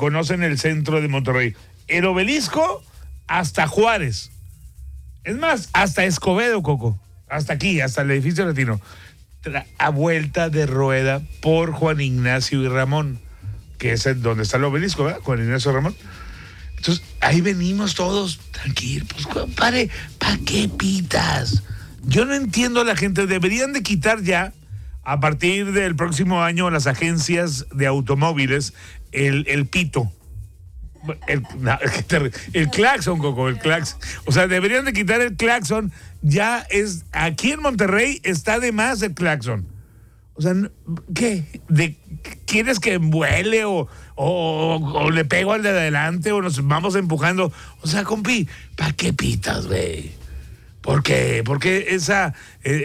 conocen el centro de Monterrey. El Obelisco hasta Juárez. Es más, hasta Escobedo, Coco. Hasta aquí, hasta el edificio latino. A vuelta de rueda por Juan Ignacio y Ramón, que es donde está el Obelisco, ¿verdad? Juan Ignacio y Ramón. Entonces, ahí venimos todos tranquilos. Pues, compadre, ¿para qué pitas? Yo no entiendo a la gente. Deberían de quitar ya, a partir del próximo año, las agencias de automóviles, el pito. El claxon, Coco, el claxon. O sea, deberían de quitar el claxon. Ya es, aquí en Monterrey está de más el claxon. O sea, ¿qué? ¿Quieres que vuele o le pego al de adelante o nos vamos empujando? O sea, compi, ¿para qué pitas, güey? ¿Por qué? Porque esa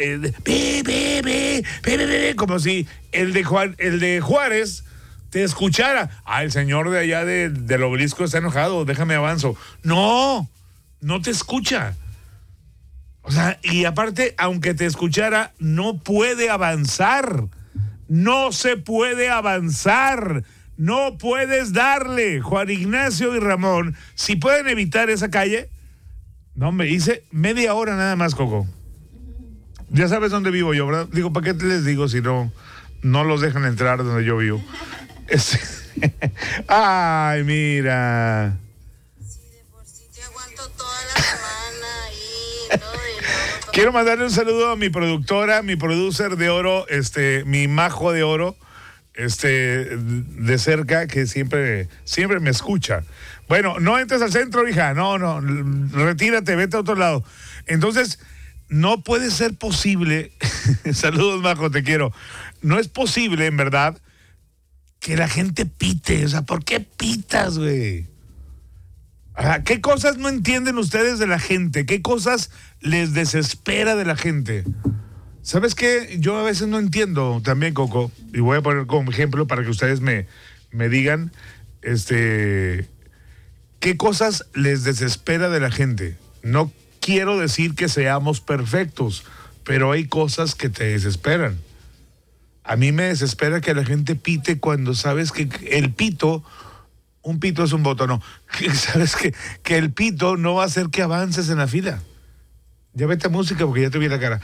como si el de Juárez te escuchara. El señor de allá del Obelisco está enojado, déjame avanzo. No te escucha. O sea, y aparte, aunque te escuchara, no puede avanzar. No se puede avanzar. No puedes darle. Juan Ignacio y Ramón, si pueden evitar esa calle. No, me hice media hora nada más, Coco. Ya sabes dónde vivo yo, ¿verdad? Digo, ¿para qué te les digo si no los dejan entrar donde yo vivo? Ay, mira. Si de por sí te aguanto toda la semana y todo y luego... Quiero mandarle un saludo a mi productora, mi producer de oro, mi majo de oro, de cerca, que siempre me escucha. Bueno, no entres al centro, hija, no, retírate, vete a otro lado. Entonces, no puede ser posible, saludos, majo, te quiero, no es posible, en verdad, que la gente pite. O sea, ¿por qué pitas, güey? ¿Qué cosas no entienden ustedes de la gente? ¿Qué cosas les desespera de la gente? ¿Sabes qué? Yo a veces no entiendo también, Coco, y voy a poner como ejemplo para que ustedes me digan, ¿qué cosas les desespera de la gente? No quiero decir que seamos perfectos, pero hay cosas que te desesperan. A mí me desespera que la gente pite cuando sabes que el pito, un pito es un voto, no. Sabes que el pito no va a hacer que avances en la fila. Ya vete a música porque ya te vi la cara.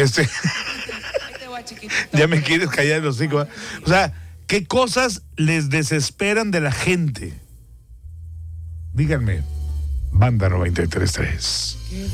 Ya me quieres callar los hocico, ¿eh? O sea, ¿qué cosas les desesperan de la gente? Díganme. Banda 93.3.